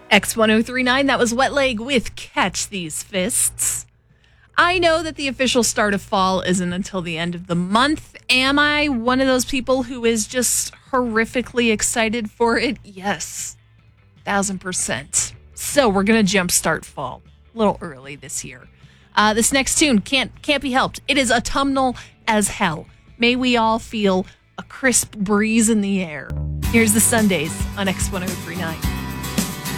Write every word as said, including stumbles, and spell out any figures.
X ten thirty-nine, that was Wet Leg with Catch These Fists. I know that the official start of fall isn't until the end of the month. Am I one of those people who is just horrifically excited for it? Yes, thousand percent. So we're going to jumpstart fall a little early this year. Uh, this next tune can't can't be helped. It is autumnal as hell. May we all feel a crisp breeze in the air. Here's the Sundays on X ten thirty-nine.